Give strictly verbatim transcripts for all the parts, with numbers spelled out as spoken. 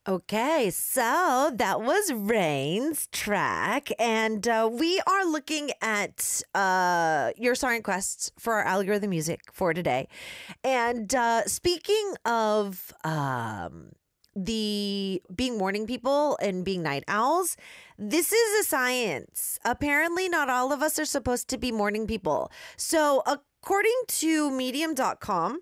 Okay, so that was Rain's track, and uh, we are looking at uh, your song requests for our algorithm music for today. And uh, speaking of um, the being morning people and being night owls, this is a science. Apparently, not all of us are supposed to be morning people. So, according to medium dot com,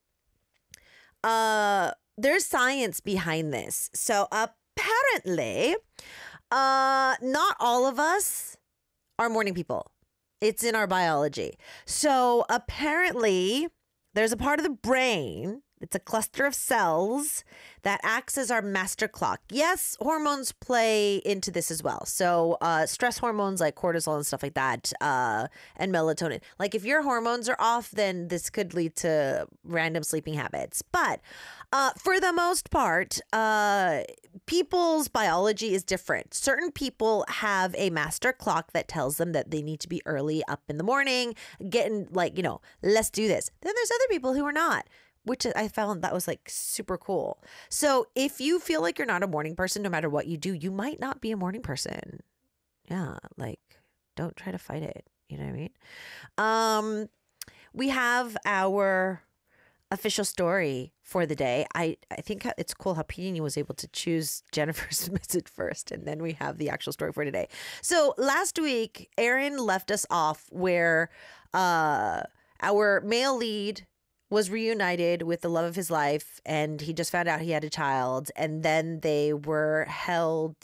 uh, there's science behind this. So apparently, uh, not all of us are morning people. It's in our biology. So apparently, there's a part of the brain. It's a cluster of cells that acts as our master clock. Yes, hormones play into this as well. So uh, stress hormones like cortisol and stuff like that, uh, and melatonin. Like if your hormones are off, then this could lead to random sleeping habits. But uh, for the most part, uh, people's biology is different. Certain people have a master clock that tells them that they need to be early up in the morning, getting like, you know, let's do this. Then there's other people who are not, which I found that was like super cool. So if you feel like you're not a morning person, no matter what you do, you might not be a morning person. Yeah, like don't try to fight it. You know what I mean? Um, we have our official story for the day. I, I think it's cool how Peony was able to choose Jennifer's message first, and then we have the actual story for today. So last week, Aaron left us off where uh, our male lead was reunited with the love of his life, and he just found out he had a child, and then they were held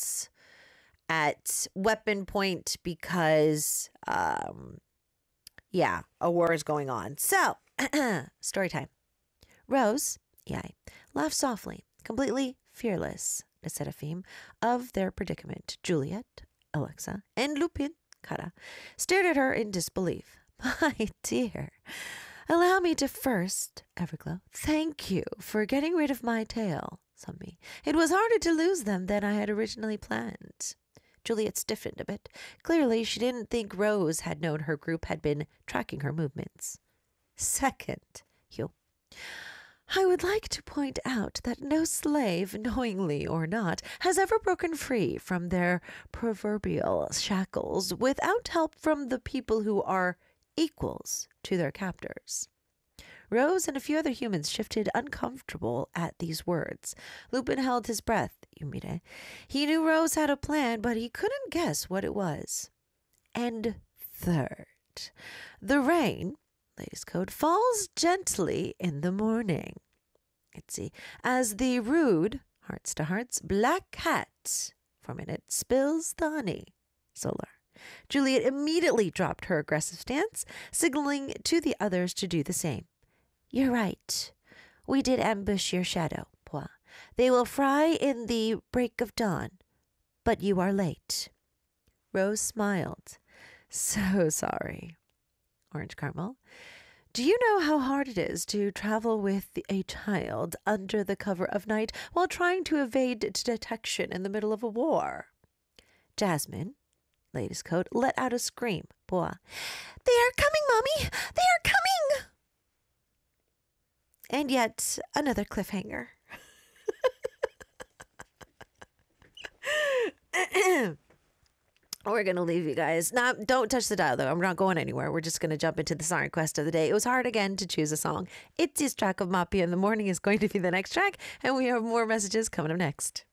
at weapon point because um yeah, a war is going on. So story time. Rose, yeah, laughed softly, completely fearless, the Seraphim of their predicament. Juliet, Alexa, and Lupin, Kara, stared at her in disbelief. My dear, allow me to first, Everglow, thank you for getting rid of my tail, Sunmi. It was harder to lose them than I had originally planned. Juliet stiffened a bit. Clearly, she didn't think Rose had known her group had been tracking her movements. Second, Hugh, I would like to point out that no slave, knowingly or not, has ever broken free from their proverbial shackles without help from the people who are equals to their captors. Rose and a few other humans shifted uncomfortable at these words. Lupin held his breath, Yumire. He knew Rose had a plan, but he couldn't guess what it was. And third, the rain, latest code, falls gently in the morning. Let's see. As the rude, hearts to hearts, black cat, for a minute, spills the honey. Solar. Juliet immediately dropped her aggressive stance, signaling to the others to do the same. You're right. We did ambush your shadow, Pois. They will fry in the break of dawn, but you are late. Rose smiled. So sorry. Orange Caramel. Do you know how hard it is to travel with a child under the cover of night while trying to evade detection in the middle of a war? Jasmine, latest coat, let out a scream. Bois. They are coming, Mommy! They are coming! And yet another cliffhanger. We're going to leave you guys. Now, don't touch the dial, though. I'm not going anywhere. We're just going to jump into the song request of the day. It was hard again to choose a song. It's this track of Mapia in the Morning is going to be the next track, and we have more messages coming up next.